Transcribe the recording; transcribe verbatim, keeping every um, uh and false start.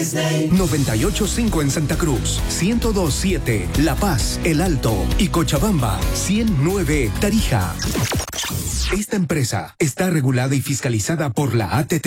Disney. noventa y ocho punto cinco en Santa Cruz, ciento dos punto siete La Paz, El Alto y Cochabamba, ciento nueve Tarija. Esta empresa está regulada y fiscalizada por la A T T.